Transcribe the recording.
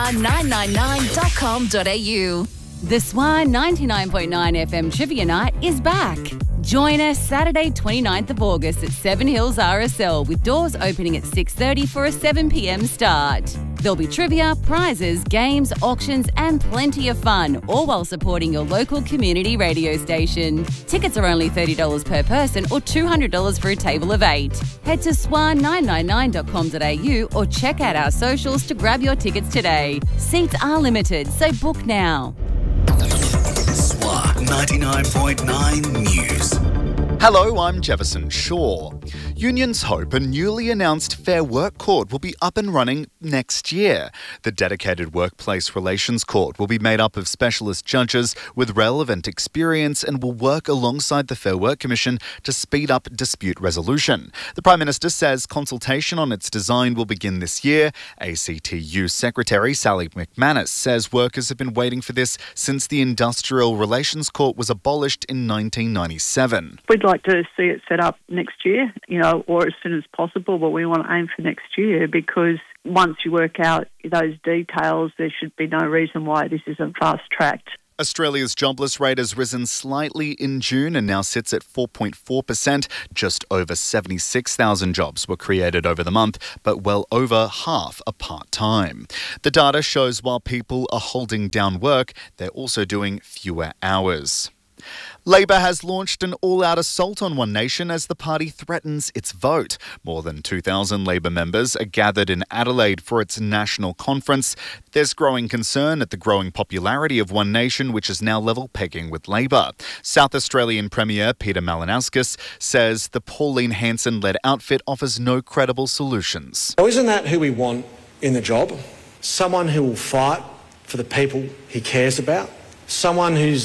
swan999.com.au. The Swan 99.9 FM Trivia Night is back. Join us Saturday 29th of August at Seven Hills RSL with doors opening at 6:30 for a 7 p.m. start. There'll be trivia, prizes, games, auctions and plenty of fun, all while supporting your local community radio station. Tickets are only $30 per person or $200 for a table of 8. Head to swan999.com.au or check out our socials to grab your tickets today. Seats are limited, so book now. Swan 99.9 News. Hello, I'm Jefferson Shaw. Unions hope a newly announced Fair Work Court will be up and running next year. The dedicated workplace relations court will be made up of specialist judges with relevant experience and will work alongside the Fair Work Commission to speed up dispute resolution. The Prime Minister says consultation on its design will begin this year. ACTU Secretary Sally McManus says workers have been waiting for this since the Industrial Relations Court was abolished in 1997. We'd like to see it set up next year, or as soon as possible, but we want to aim for next year because once you work out those details, there should be no reason why this isn't fast-tracked. Australia's jobless rate has risen slightly in June and now sits at 4.4%. Just over 76,000 jobs were created over the month, but well over half are part-time. The data shows while people are holding down work, they're also doing fewer hours. Labor has launched an all-out assault on One Nation as the party threatens its vote. More than 2,000 Labor members are gathered in Adelaide for its national conference. There's growing concern at the growing popularity of One Nation, which is now level pegging with Labor. South Australian Premier Peter Malinauskas says the Pauline Hanson-led outfit offers no credible solutions. So isn't that who we want in the job? Someone who will fight for the people he cares about? Someone who's